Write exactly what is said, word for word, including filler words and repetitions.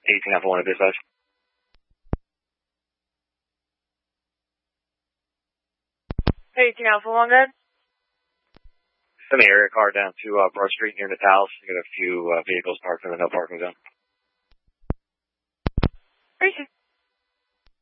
eighteen Alpha one at dispatch. eighteen Alpha one, good. Send the area car down to uh, Broad Street near Natalis. You got a few uh, vehicles parked in the no parking zone. Appreciate it.